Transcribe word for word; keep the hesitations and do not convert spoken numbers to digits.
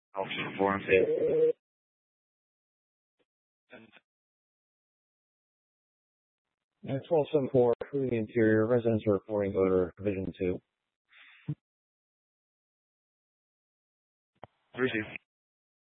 Officer four and fifth. And twelve seven four, through the interior, residents are reporting odor, Division two. Receive.